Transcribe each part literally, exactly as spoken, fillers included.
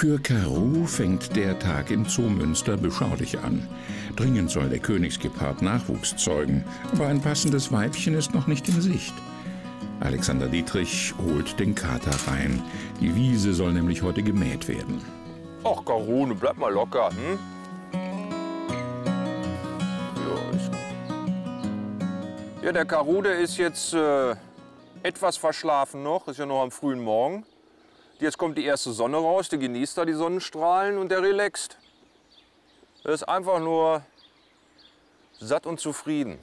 Für Caro fängt der Tag im Zoo Münster beschaulich an. Dringend soll der Königsgepard Nachwuchs zeugen, aber ein passendes Weibchen ist noch nicht in Sicht. Alexander Dietrich holt den Kater rein. Die Wiese soll nämlich heute gemäht werden. Ach, Karune, bleib mal locker, hm? Ja, ist... ja, der Karu, der ist jetzt äh, etwas verschlafen noch, ist ja noch am frühen Morgen. Jetzt kommt die erste Sonne raus, der genießt da die Sonnenstrahlen und der relaxt. Er ist einfach nur satt und zufrieden.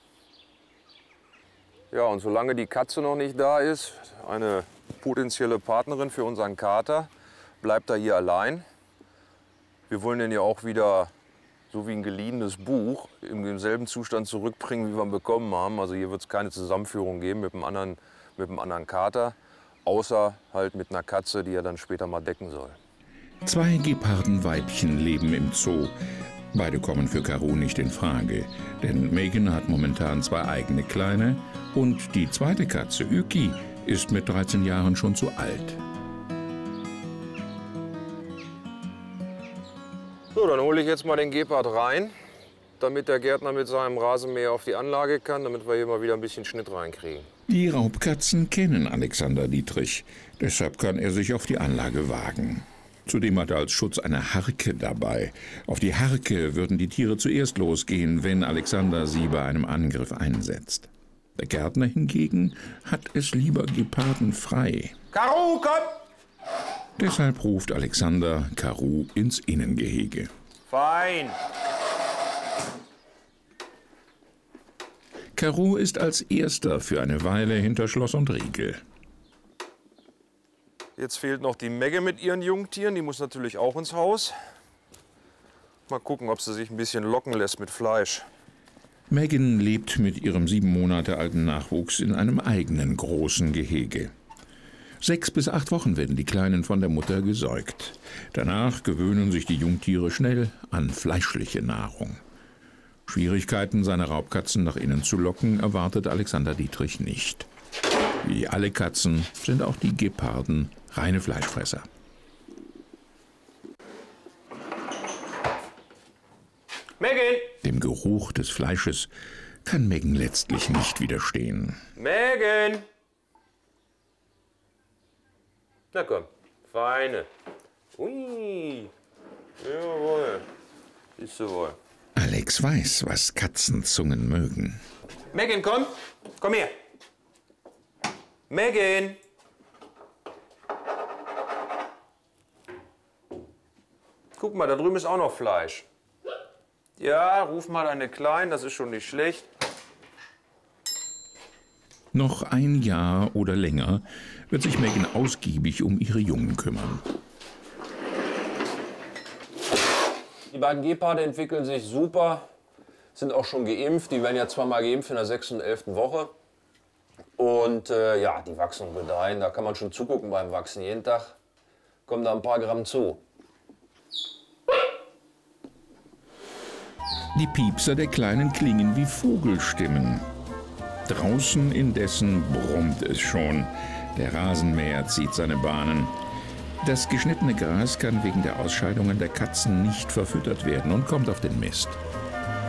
Ja, und solange die Katze noch nicht da ist, eine potenzielle Partnerin für unseren Kater, bleibt er hier allein. Wir wollen den ja auch wieder, so wie ein geliehenes Buch, im demselben Zustand zurückbringen, wie wir ihn bekommen haben. Also hier wird es keine Zusammenführung geben mit einem anderen, mit einem anderen Kater. Außer halt mit einer Katze, die er dann später mal decken soll. Zwei Gepardenweibchen leben im Zoo. Beide kommen für Caro nicht in Frage. Denn Megan hat momentan zwei eigene Kleine. Und die zweite Katze, Yuki, ist mit dreizehn Jahren schon zu alt. So, dann hole ich jetzt mal den Gepard rein, damit der Gärtner mit seinem Rasenmäher auf die Anlage kann, damit wir hier mal wieder ein bisschen Schnitt reinkriegen. Die Raubkatzen kennen Alexander Dietrich, deshalb kann er sich auf die Anlage wagen. Zudem hat er als Schutz eine Harke dabei. Auf die Harke würden die Tiere zuerst losgehen, wenn Alexander sie bei einem Angriff einsetzt. Der Gärtner hingegen hat es lieber gepardenfrei. Caro, komm! Deshalb ruft Alexander Caro ins Innengehege. Fein! Caro ist als Erster für eine Weile hinter Schloss und Riegel. Jetzt fehlt noch die Megge mit ihren Jungtieren. Die muss natürlich auch ins Haus. Mal gucken, ob sie sich ein bisschen locken lässt mit Fleisch. Megan lebt mit ihrem sieben Monate alten Nachwuchs in einem eigenen großen Gehege. Sechs bis acht Wochen werden die Kleinen von der Mutter gesäugt. Danach gewöhnen sich die Jungtiere schnell an fleischliche Nahrung. Schwierigkeiten, seine Raubkatzen nach innen zu locken, erwartet Alexander Dietrich nicht. Wie alle Katzen sind auch die Geparden reine Fleischfresser. Megan! Dem Geruch des Fleisches kann Megan letztlich nicht widerstehen. Megan! Na komm, feine. Ui, jawohl. Ist so wohl. Alex weiß, was Katzenzungen mögen. Megan, komm. Komm her. Megan. Guck mal, da drüben ist auch noch Fleisch. Ja, ruf mal deine Kleinen, das ist schon nicht schlecht. Noch ein Jahr oder länger wird sich Megan ausgiebig um ihre Jungen kümmern. Die beiden Geparde entwickeln sich super, sind auch schon geimpft. Die werden ja zweimal geimpft in der sechsten und elften Woche. Und äh, ja, die wachsen und gedeihen. Da kann man schon zugucken beim Wachsen. Jeden Tag kommen da ein paar Gramm zu. Die Piepser der Kleinen klingen wie Vogelstimmen. Draußen indessen brummt es schon. Der Rasenmäher zieht seine Bahnen. Das geschnittene Gras kann wegen der Ausscheidungen der Katzen nicht verfüttert werden und kommt auf den Mist.